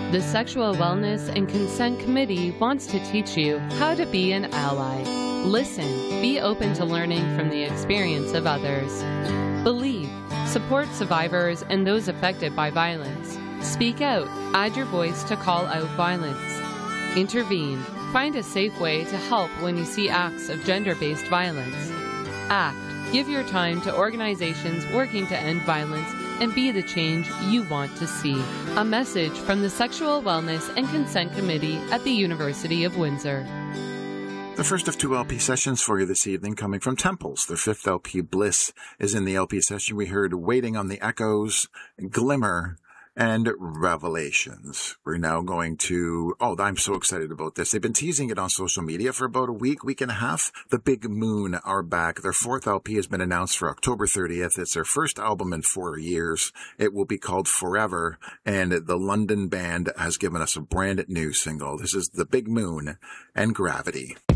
The Sexual Wellness and Consent Committee wants to teach you how to be an ally. Listen, be open to learning from the experience of others. Believe, support survivors and those affected by violence. Speak out, add your voice to call out violence. Intervene, find a safe way to help when you see acts of gender-based violence. Act, give your time to organizations working to end violence and be the change you want to see. A message from the Sexual Wellness and Consent Committee at the University of Windsor. The first of two LP sessions for you this evening coming from Temples. Their fifth LP, Bliss, is in the LP session. We heard Waiting on the Echoes, Glimmer, and Revelations. We're now going to, I'm so excited about this. They've been teasing it on social media for about a week and a half. The Big Moon are back. Their fourth LP has been announced for October 30th. It's their first album in 4 years. It will be called Forever, and the London band has given us a brand new single. This is The Big Moon and Gravity.